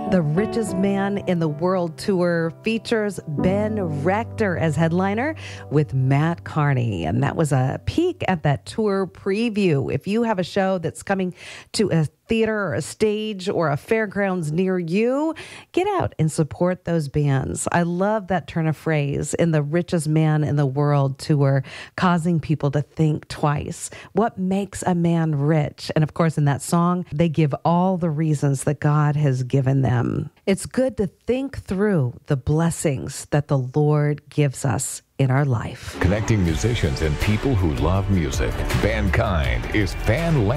The Richest Man in the World Tour features Ben Rector as headliner with Matt Carney. And that was a peek at that tour preview. If you have a show that's coming to a theater or a stage or a fairgrounds near you, get out and support those bands. I love that turn of phrase in the Richest Man in the World Tour, causing people to think twice. What makes a man rich? And of course, in that song, they give all the reasons that God has given them. It's good to think through the blessings that the Lord gives us in our life. Connecting musicians and people who love music. Mankind is Fan